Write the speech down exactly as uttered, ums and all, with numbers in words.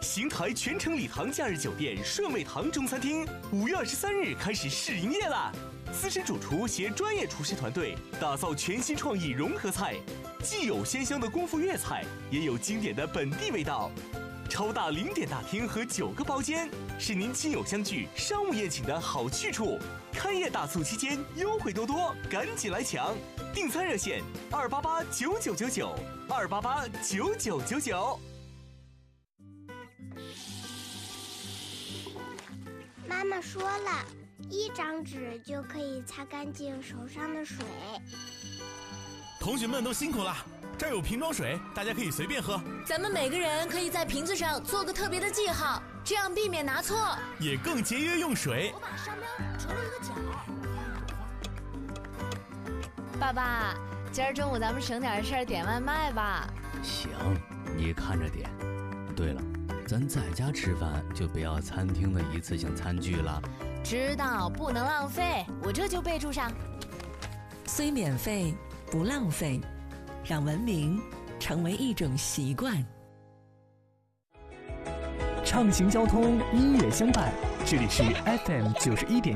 邢台全城礼堂假日酒店顺味堂中餐厅五月二十三日开始试营业啦！资深主厨携专业厨师团队打造全新创意融合菜，既有鲜香的功夫粤菜，也有经典的本地味道。超大零点大厅和九个包间，是您亲友相聚、商务宴请的好去处。开业大促期间优惠多多，赶紧来抢！订餐热线：二八八九九九九，二八八九九九九。 妈妈说了，一张纸就可以擦干净手上的水。 同学们都辛苦了，这儿有瓶装水，大家可以随便喝。 咱们每个人可以在瓶子上做个特别的记号，这样避免拿错， 也更节约用水。 我把商标折了一个角。爸爸，今儿中午咱们省点事儿点外卖吧。 行，你看着点。对了，咱在家吃饭就不要餐厅的一次性餐具了。 知道，不能浪费，我这就备注上。 虽免费，不浪费，让文明成为一种习惯。 畅行交通，音乐相伴，这里是 F M 九十一点。